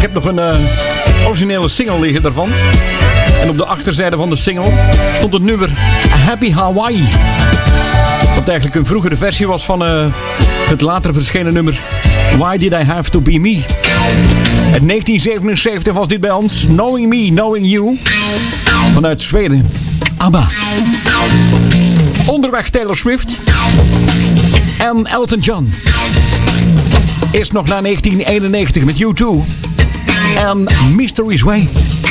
heb nog een originele single liggen daarvan. En op de achterzijde van de single stond het nummer Happy Hawaii. Wat eigenlijk een vroegere versie was van het later verschenen nummer Why Did I Have To Be Me. In 1977 was dit bij ons Knowing Me, Knowing You. Vanuit Zweden. ABBA. Onderweg Taylor Swift. En Elton John. Eerst nog naar 1991 met U2. En Mystery's Way.